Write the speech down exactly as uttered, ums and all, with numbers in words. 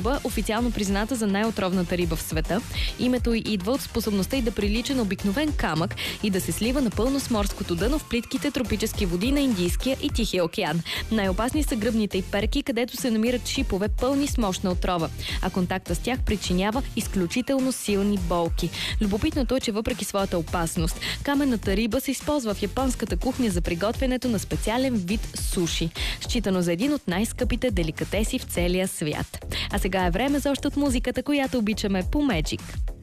ръба, официално призната за най-отровната риба в света. Името й идва от способността й да прилича на обикновен камък и да се слива напълно с морското дъно в плитките тропически води на Индийския и Тихия океан. Най-опасни са гръбните й перки, където се намират шипове пълни с мощна отрова, а контакта с тях причинява изключително силни болки. Любопитното е, че въпреки своята опасност, каменната риба се използва в японската кухня за приготвянето на специален вид суши, считано за един от най-скъпите деликатеси в целия свят. А сега е време за още от музиката, която обичаме по Magic.